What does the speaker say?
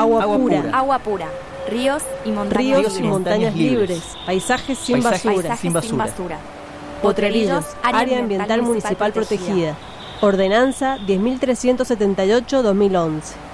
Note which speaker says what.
Speaker 1: Agua pura. Ríos y montañas libres. Paisajes sin basura.
Speaker 2: Potrerillos, Área Ambiental Municipal Protegida. Ordenanza 10.378-2011.